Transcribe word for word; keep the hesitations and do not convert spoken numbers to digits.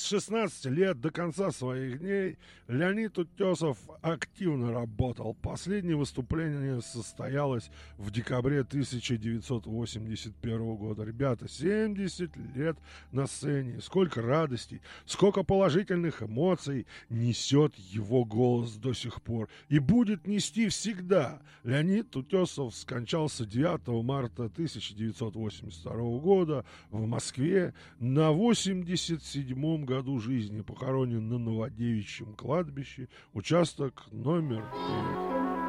шестнадцати лет до конца своих дней Леонид Утесов активно работал. Последнее выступление состоялось в декабре тысяча девятьсот восемьдесят первого года. Ребята, семьдесят лет на сцене. Сколько радостей, сколько положительных эмоций несет его голос до сих пор. И будет нести всегда. Леонид Утесов скончался девятого марта тысяча девятьсот восемьдесят второго года в Москве на восемьдесят седьмом году жизни. Похоронен на Новодевичьем кладбище, участок номер пять.